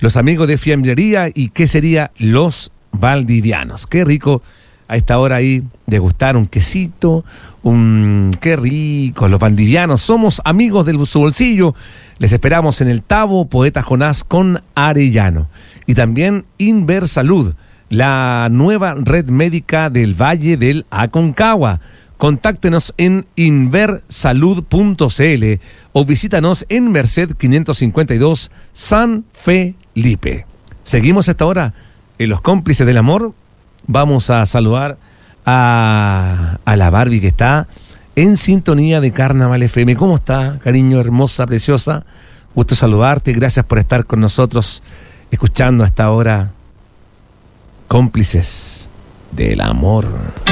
los amigos de Fiambrería y qué sería Los Valdivianos. Qué rico a esta hora ahí degustar un quesito, qué rico, Los Valdivianos. Somos amigos de su bolsillo. Les esperamos en el Tabo Poeta Jonás con Arellano. Y también Inversalud, la nueva red médica del Valle del Aconcagua. Contáctenos en inversalud.cl o visítanos en Merced 552 San Felipe. Seguimos a esta hora en Los Cómplices del Amor. Vamos a saludar a la Barbie que está en sintonía de Carnaval FM. ¿Cómo está, cariño, hermosa, preciosa? Gusto saludarte. Gracias por estar con nosotros escuchando a esta hora Cómplices del Amor.